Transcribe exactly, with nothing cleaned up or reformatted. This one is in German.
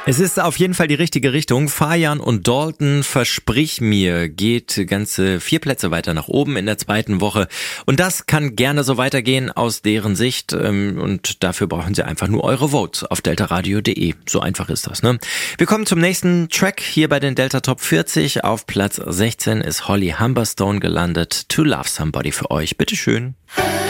Es ist auf jeden Fall die richtige Richtung. Fajan und Dalton, Versprich mir, geht ganze vier Plätze weiter nach oben in der zweiten Woche. Und das kann gerne so weitergehen aus deren Sicht. Und dafür brauchen sie einfach nur eure Votes auf deltaradio punkt de. So einfach ist das, ne? Wir kommen zum nächsten Track hier bei den Delta Top vierzig. Auf Platz sechzehn ist Holly Humberstone gelandet. To Love Somebody für euch. Bitteschön.